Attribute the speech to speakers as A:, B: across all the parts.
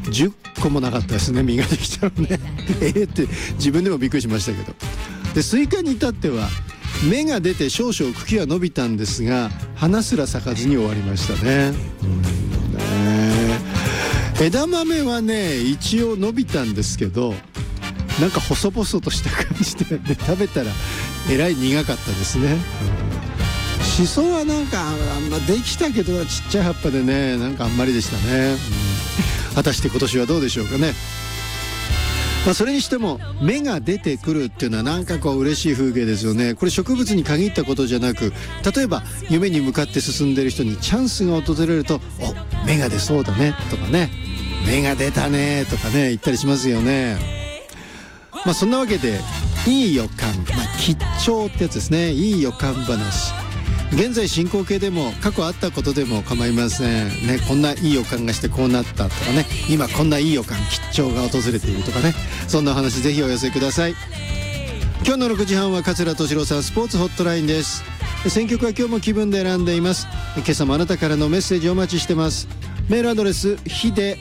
A: 10個もなかったですね、実ができたのねって自分でもびっくりしましたけど。でスイカに至っては芽が出て少々茎は伸びたんですが花すら咲かずに終わりましたね。枝豆はね一応伸びたんですけどなんか細々とした感じで、食べたらえらい苦かったですね。シソはなんかできたけどちっちゃい葉っぱでねなんかあんまりでしたね。果たして今年はどうでしょうかね。それにしても芽が出てくるっていうのはなんかこう嬉しい風景ですよね。これ植物に限ったことじゃなく、例えば夢に向かって進んでいる人にチャンスが訪れるとお芽が出そうだねとかね、芽が出たねとかね言ったりしますよね。そんなわけでいい予感、吉兆ってやつですね。いい予感話、現在進行形でも過去あったことでも構いませんね。こんないい予感がしてこうなったとかね、今こんないい予感吉兆が訪れているとかね、そんな話ぜひお寄せください。今日の6時半は桂敏郎さんスポーツホットラインです。選曲は今日も気分で選んでいます。今朝もあなたからのメッセージをお待ちしてます。メールアドレスひで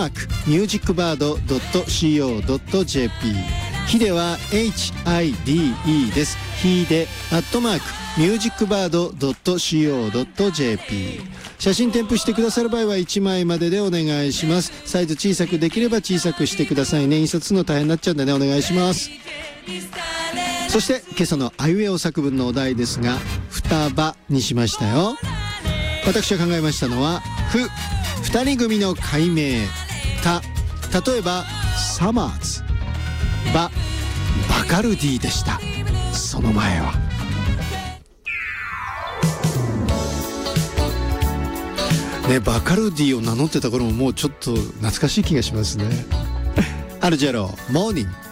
A: @musicbird.co.jp、 ひでは HIDE です。ひで@musicbird.co.jp、 写真添付してくださる場合は1枚まででお願いします。サイズ小さくできれば小さくしてくださいね。印刷するの大変になっちゃうんでね、お願いします。そして今朝のあいうえお作文のお題ですが双葉にしましたよ。私が考えましたのはふ、二人組の改名、た、例えばサマーズ、バ、バカルディでした。その前はね、バカルディを名乗ってた頃ももうちょっと懐かしい気がしますね。アルジェロモーニング。